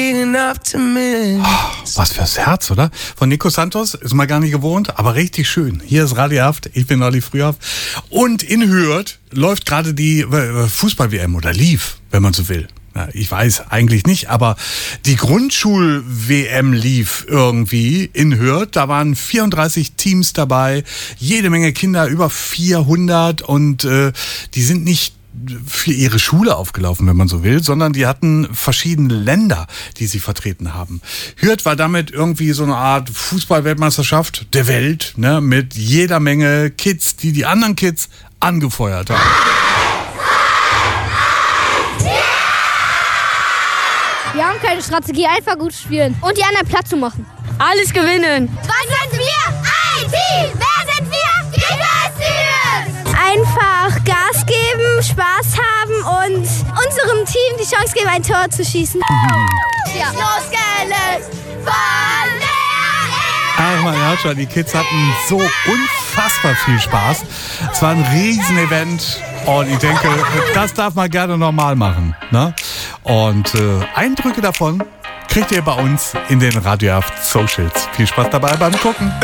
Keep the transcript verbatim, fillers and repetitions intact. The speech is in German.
Oh, was fürs Herz, oder? Von Nico Santos, ist mal gar nicht gewohnt, aber richtig schön. Hier ist Radiohaft, ich bin Olli Frühauf. Und in Hürth läuft gerade die Fußball-W M oder lief, wenn man so will. Ja, ich weiß eigentlich nicht, aber die Grundschul-W M lief irgendwie in Hürth. Da waren vierunddreißig Teams dabei, jede Menge Kinder, über vierhundert, und äh, die sind nicht für ihre Schule aufgelaufen, wenn man so will, sondern die hatten verschiedene Länder, die sie vertreten haben. Hürth war damit irgendwie so eine Art Fußball-Weltmeisterschaft der Welt, ne, mit jeder Menge Kids, die die anderen Kids angefeuert haben. Wir haben keine Strategie, einfach gut spielen und die anderen platt zu machen. Alles gewinnen. Was sind wir? Ein Team! Wer sind wir? Die Besten! Einfach Gas geben, Spaß haben und unserem Team die Chance geben, ein Tor zu schießen. Ja. Losgelöst von der Ach, man hört schon, die Kids hatten so unfassbar viel Spaß. Es war ein Riesenevent und ich denke, das darf man gerne normal machen, ne? Und äh, Eindrücke davon kriegt ihr bei uns in den Radiohaft Socials. Viel Spaß dabei beim Gucken.